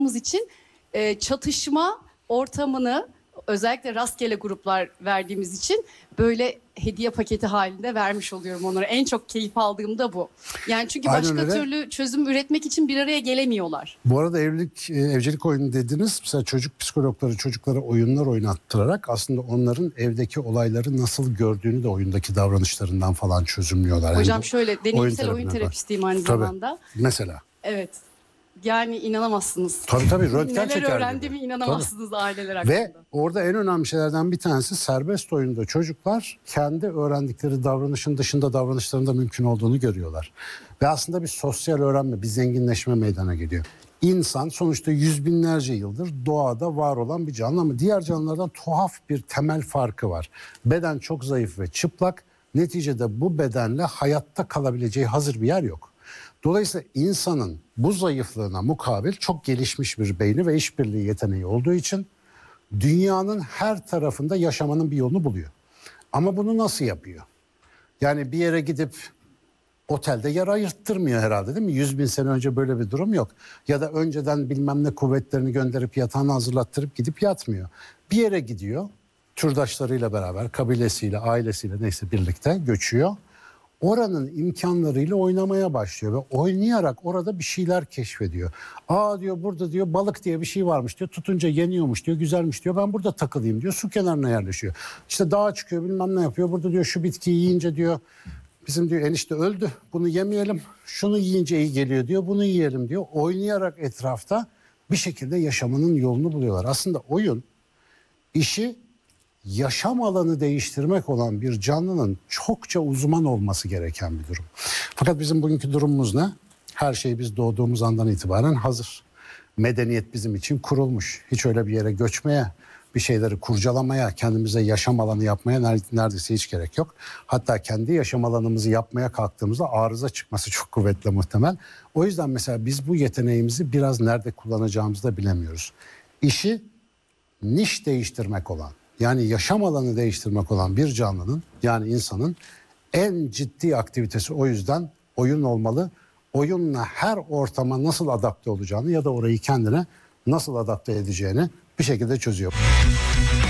için çatışma ortamını özellikle rastgele gruplar verdiğimiz için böyle hediye paketi halinde vermiş oluyorum onlara. En çok keyif aldığım da bu. Yani çünkü Aynen başka öyle. türlü çözüm üretmek için bir araya gelemiyorlar. Bu arada evcilik oyunu dediniz. Mesela çocuk psikologları çocuklara oyunlar oynattırarak aslında onların evdeki olayları nasıl gördüğünü de oyundaki davranışlarından falan çözümlüyorlar. Hocam Yani şöyle deneyimsel oyun terapistiyim aynı Tabii. zamanda. Mesela. Evet. Yani inanamazsınız. Tabii röntgen Neler çeker öğrendiğimi gibi. inanamazsınız aileler hakkında. Ve orada en önemli şeylerden bir tanesi serbest oyunda çocuklar kendi öğrendikleri davranışın dışında davranışların da mümkün olduğunu görüyorlar. Ve aslında bir sosyal öğrenme, bir zenginleşme meydana geliyor. İnsan sonuçta yüz binlerce yıldır doğada var olan bir canlı ama diğer canlılardan tuhaf bir temel farkı var. Beden çok zayıf ve çıplak. Neticede bu bedenle hayatta kalabileceği hazır bir yer yok. Dolayısıyla insanın bu zayıflığına mukabil çok gelişmiş bir beyni ve işbirliği yeteneği olduğu için dünyanın her tarafında yaşamanın bir yolunu buluyor. Ama bunu nasıl yapıyor? Yani bir yere gidip otelde yer ayırttırmıyor herhalde, değil mi? 100.000 sene önce böyle bir durum yok. Ya da önceden bilmem ne kuvvetlerini gönderip yatağını hazırlattırıp gidip yatmıyor. Bir yere gidiyor, türdaşlarıyla beraber, kabilesiyle, ailesiyle neyse birlikte göçüyor. Oranın imkanlarıyla oynamaya başlıyor ve oynayarak orada bir şeyler keşfediyor. Aa diyor, burada diyor balık diye bir şey varmış diyor. Tutunca yeniyormuş diyor, güzelmiş diyor. Ben burada takılayım diyor. Su kenarına yerleşiyor. İşte dağa çıkıyor, bilmem ne yapıyor. Burada diyor şu bitkiyi yiyince diyor bizim diyor enişte öldü. Bunu yemeyelim. Şunu yiyince iyi geliyor diyor. Bunu yiyelim diyor. Oynayarak etrafta bir şekilde yaşamanın yolunu buluyorlar. Aslında oyun işi yaşam alanı değiştirmek olan bir canlının çokça uzman olması gereken bir durum. Fakat bizim bugünkü durumumuz ne? Her şey biz doğduğumuz andan itibaren hazır. Medeniyet bizim için kurulmuş. Hiç öyle bir yere göçmeye, bir şeyleri kurcalamaya, kendimize yaşam alanı yapmaya neredeyse hiç gerek yok. Hatta kendi yaşam alanımızı yapmaya kalktığımızda arıza çıkması çok kuvvetli muhtemel. O yüzden mesela biz bu yeteneğimizi biraz nerede kullanacağımızı da bilemiyoruz. İşi niş değiştirmek olan, yani yaşam alanı değiştirmek olan bir canlının, yani insanın en ciddi aktivitesi o yüzden oyun olmalı. Oyunla her ortama nasıl adapte olacağını ya da orayı kendine nasıl adapte edeceğini bir şekilde çözüyor.